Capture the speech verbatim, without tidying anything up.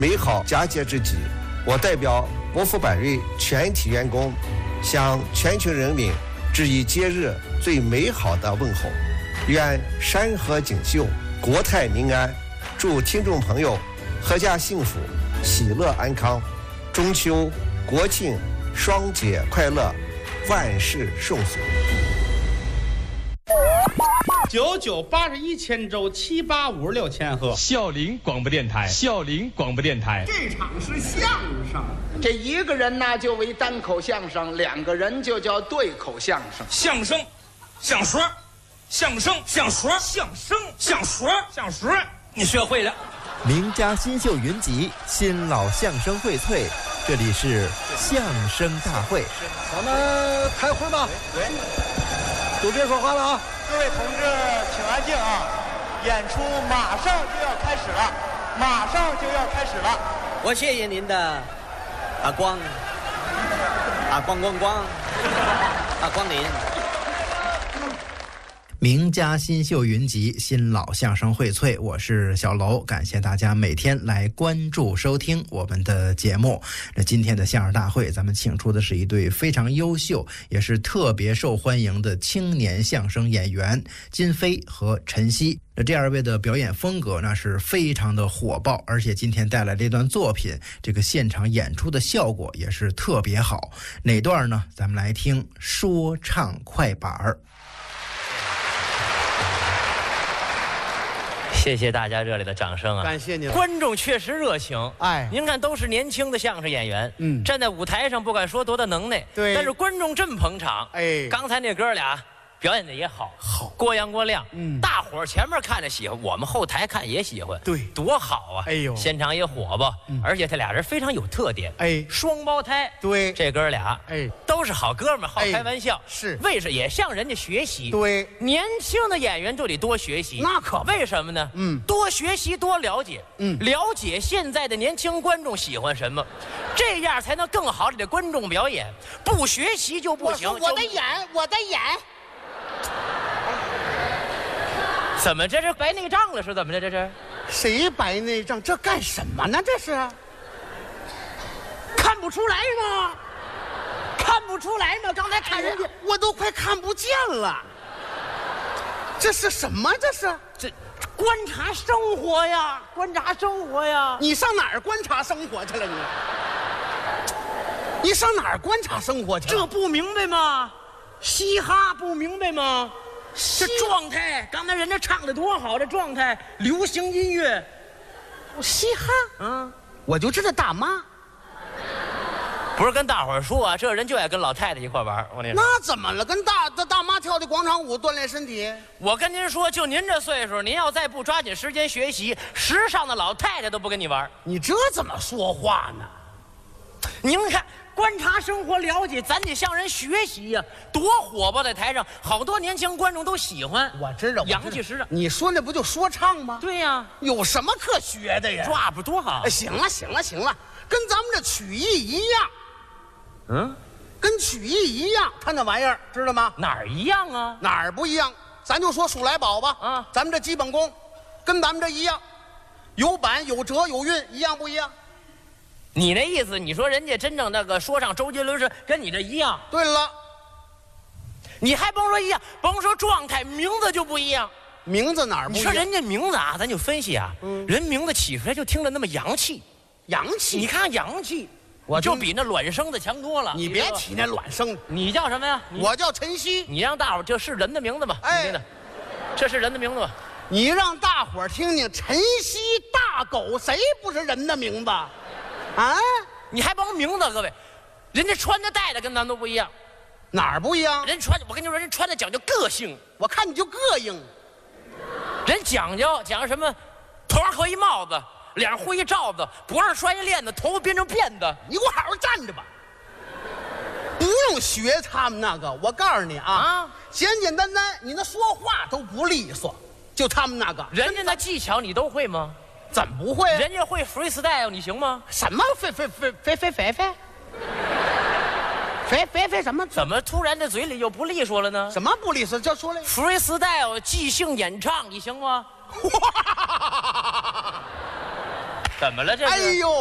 美好佳节之际，我代表国府百瑞全体员工，向全球人民致以节日最美好的问候。愿山河锦绣，国泰民安，祝听众朋友阖家幸福，喜乐安康，中秋国庆双节快乐，万事顺遂。 九九八十一千周，七八五十六千赫。 孝陵广播电台，孝陵广播电台。 这场是相声， 这一个人呢就为单口相声，两个人就叫对口相声。 相声，相说，相声，相说，相声，相说，相说，你学会了。 名家新秀云集，新老相声荟萃，这里是相声大会。 咱们开会吧。 对， 都别说话了啊！ 各位同志，请安静啊！演出马上就要开始了，马上就要开始了。 我谢谢您的啊光啊光光光啊光临。 名家新秀云集，新老相声荟萃，我是小楼，感谢大家每天来关注收听我们的节目。那今天的相声大会，咱们请出的是一对非常优秀也是特别受欢迎的青年相声演员金飞和陈曦。那这二位的表演风格那是非常的火爆，而且今天带来这段作品，这个现场演出的效果也是特别好。哪段呢？咱们来听说唱快板儿。 谢谢大家热烈的掌声啊！ 感谢您， 观众确实热情。 哎， 您看都是年轻的相声演员， 嗯， 站在舞台上不敢说多大能耐， 对， 但是观众这么捧场。 哎， 刚才那哥俩表演的也好， 好， 郭阳郭亮， 嗯， 大伙儿前面看着喜欢，我们后台看也喜欢， 对， 多好啊！ 哎呦， 现场也火爆， 嗯， 而且他俩人非常有特点， 哎， 双胞胎， 对， 这哥俩， 哎， 都是好哥们，好开玩笑， 是， 为什么也向人家学习？ 对， 年轻的演员就得多学习， 那可为什么呢？ 嗯， 多学习多了解， 嗯， 了解现在的年轻观众喜欢什么，这样才能更好的给观众表演。不学习就不行。 我的眼，我的眼。 怎么这是白内障了？是怎么的？这是谁白内障？这干什么呢？这是看不出来吗？看不出来吗？刚才看人家， 我都快看不见了。这是什么？这是这观察生活呀，观察生活呀。 你上哪儿观察生活去了？你你上哪儿观察生活去了？ 这不明白吗？嘻哈不明白吗？这状态，刚才人家唱的多好，这状态，流行音乐， 嘻哈， 嗯， 我就知道大妈。 不是跟大伙儿说啊，这人就爱跟老太太一块玩。我跟你说， 那怎么了？跟大大大妈跳的广场舞锻炼身体。 我跟您说，就您这岁数，您要再不抓紧时间学习，时尚的老太太都不跟你玩。 你这怎么说话呢？ 您看。观察生活，了解，咱得向人学习呀、啊！多火爆在台上，好多年轻观众都喜欢。 我知道， 洋气时尚。 你说那不就说唱吗？ 对呀、啊， 有什么可学的呀？ 抓不多好。 哎，行了，行了，行了，跟咱们这曲艺一样。 嗯， 跟曲艺一样，他那玩意儿知道吗？ 哪儿一样啊？ 哪儿不一样？咱就说数来宝吧。 啊， 咱们这基本功，跟咱们这一样，有板有折有韵，一样不一样？ 你那意思，你说人家真正那个说唱周杰伦是跟你这一样？ 对了， 你还甭说一样，甭说状态，名字就不一样。 名字哪儿不一样？ 你说人家名字啊，咱就分析啊，嗯、人名字起出来就听着那么洋气， 洋气。 你看洋气，我就比那卵生的强多了。 你别提那卵生。 你叫什么呀？ 我叫陈曦。 你让大伙儿这是人的名字吗？ 哎， 这是人的名字吗？ 你让大伙儿听听，陈曦大狗，谁不是人的名字？啊！ 你还甭名字，各位，人家穿的戴的跟咱都不一样， 哪儿不一样？ 人穿，我跟你说，人穿的讲究个性， 我看你就膈应。 人讲究讲什么？头上扣一帽子，脸上糊一罩子，脖上拴一链子，头发编成辫子。 你给我好好站着吧，不用学他们那个。我告诉你啊，啊简简单单，你那说话都不利索，就他们那个。 人家那技巧你都会吗？ 怎么不会、啊？ 人家会 freestyle， 你行吗？ 什么飞飞飞飞飞飞飞飞飞飞什么？ 怎么突然这嘴里又不利索了呢？ 什么不利索？就说来 freestyle 即兴演唱，你行吗？ 怎么了这是？ 哎呦！